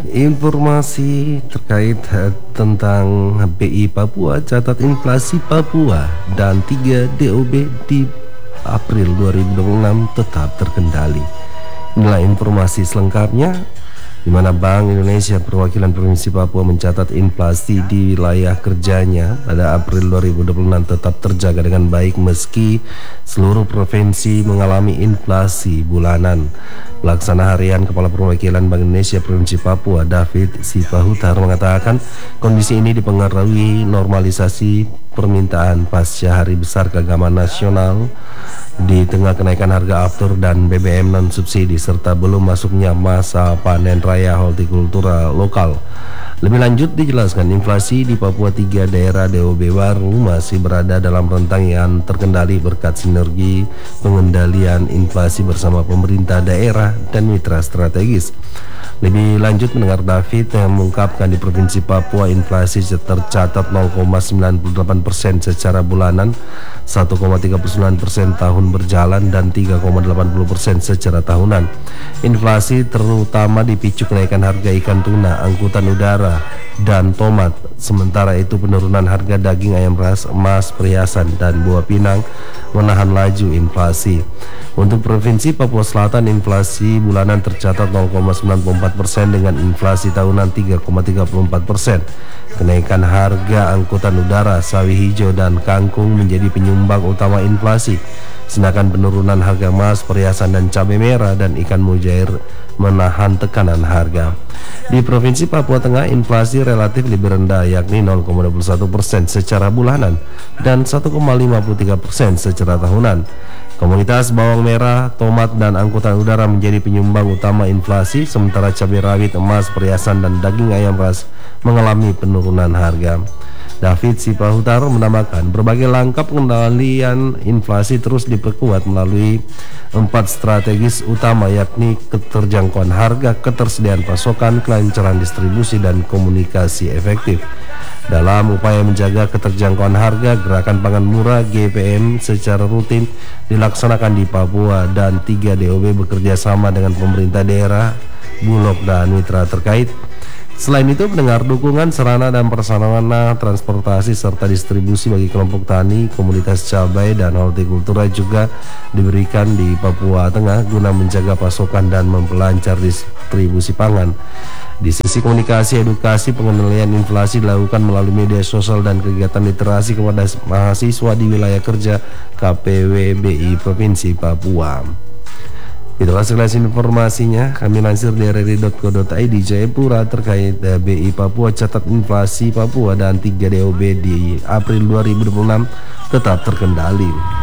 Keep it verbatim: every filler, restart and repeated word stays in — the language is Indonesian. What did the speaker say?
Informasi terkait eh, tentang B I Papua catat inflasi Papua dan tiga D O B di April dua ribu dua puluh enam tetap terkendali. Inilah informasi selengkapnya, di mana Bank Indonesia perwakilan Provinsi Papua mencatat inflasi di wilayah kerjanya pada April dua ribu dua puluh enam tetap terjaga dengan baik meski seluruh provinsi mengalami inflasi bulanan. Pelaksana harian Kepala Perwakilan Bank Indonesia Provinsi Papua, David Sipahutar, mengatakan kondisi ini dipengaruhi normalisasi permintaan pasca Hari Besar Keagamaan Nasional di tengah kenaikan harga aftur dan B B M non subsidi serta belum masuknya masa panen raya hortikultura lokal. Lebih lanjut dijelaskan inflasi di Papua tiga daerah D O B baru masih berada dalam rentang yang terkendali berkat sinergi pengendalian inflasi bersama pemerintah daerah dan mitra strategis. Lebih lanjut mendengar David yang mengungkapkan di Provinsi Papua inflasi tercatat nol koma sembilan delapan persen secara bulanan, satu koma tiga sembilan persen tahun berjalan dan tiga koma delapan puluh persen secara tahunan. Inflasi terutama dipicu kenaikan harga ikan tuna, angkutan udara, dan tomat. Sementara itu penurunan harga daging ayam ras, emas, perhiasan, dan buah pinang menahan laju inflasi. Untuk Provinsi Papua Selatan inflasi bulanan tercatat nol koma sembilan puluh empat persen dengan inflasi tahunan tiga koma tiga empat persen. Kenaikan harga angkutan udara, sawi hijau, dan kangkung menjadi penyumbang utama inflasi. Sedangkan penurunan harga emas, perhiasan, dan cabai merah dan ikan mujair menahan tekanan harga. Di Provinsi Papua Tengah inflasi relatif lebih rendah yakni nol koma dua puluh satu persen secara bulanan dan satu koma lima tiga persen secara tahunan. Komoditas bawang merah, tomat, dan angkutan udara menjadi penyumbang utama inflasi, sementara cabai rawit, emas, perhiasan, dan daging ayam ras mengalami penurunan harga. David Sipahutar menambahkan berbagai langkah pengendalian inflasi terus diperkuat melalui empat strategis utama yakni keterjangkauan harga, ketersediaan pasokan, kelancaran distribusi, dan komunikasi efektif. Dalam upaya menjaga keterjangkauan harga, gerakan pangan murah G P M secara rutin dilaksanakan di Papua dan tiga D O B bekerja sama dengan pemerintah daerah, bulog, dan mitra terkait. Selain itu, mendengar dukungan sarana dan prasarana transportasi serta distribusi bagi kelompok tani, komunitas cabai, dan hortikultura juga diberikan di Papua Tengah guna menjaga pasokan dan memperlancar distribusi pangan. Di sisi komunikasi, edukasi pengendalian inflasi dilakukan melalui media sosial dan kegiatan literasi kepada mahasiswa di wilayah kerja K P W B I Provinsi Papua. Itulah sekilas informasinya. Kami lansir dari r r i dot co dot i d Jayapura terkait B I Papua catat inflasi Papua dan tiga D O B di April dua ribu dua puluh enam tetap terkendali.